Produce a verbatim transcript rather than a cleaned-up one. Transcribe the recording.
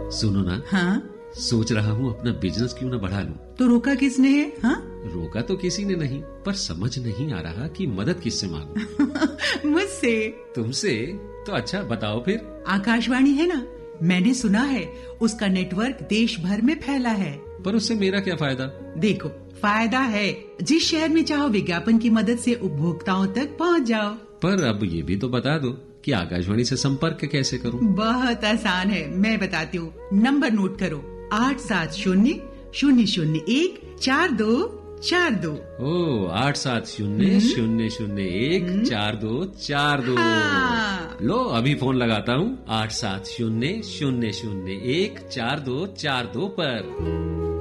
सुनो ना। हाँ? सोच रहा हूँ अपना बिजनेस क्यों ना बढ़ा लूं। तो रोका किसने है? हाँ? रोका तो किसी ने नहीं, पर समझ नहीं आ रहा कि मदद किससे मांगूं। मुझसे। तुमसे? तो अच्छा बताओ फिर। आकाशवाणी है ना, मैंने सुना है उसका नेटवर्क देश भर में फैला है। पर उससे मेरा क्या फायदा? देखो, फायदा है, जिस शहर में चाहो विज्ञापन की मदद से उपभोक्ताओं तक पहुंच जाओ। पर अब ये भी तो बता दो कि आकाशवाणी से संपर्क कैसे करूं? बहुत आसान है, मैं बताती हूँ। नंबर नोट करो, आठ सात शून्य शून्य शून्य एक चार दो चार दो। ओ, आठ सात शून्य शून्य शून्य एक चार दो चार दो। हाँ। लो अभी फोन लगाता हूँ, आठ सात शून्य शून्य शून्य एक चार दो चार दो पर।